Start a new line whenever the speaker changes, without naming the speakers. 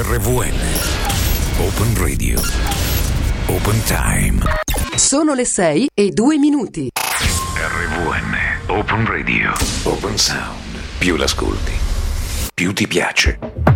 RVN Open Radio Open Time.
Sono le 6:02.
RVN Open Radio Open Sound. Più l'ascolti, più ti piace.